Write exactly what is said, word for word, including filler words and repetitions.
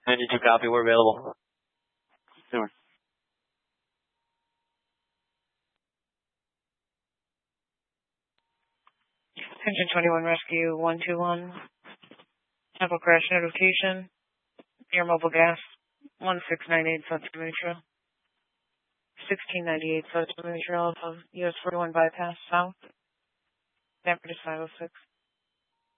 ninety-two copy, we're available. Sure. Engine twenty-one Rescue one two one. Temple crash notification. Near mobile gas. one six nine eight South Tammany Trail. sixteen ninety-eight South Tammany Trail above U S forty-one bypass south. Temperature five oh six.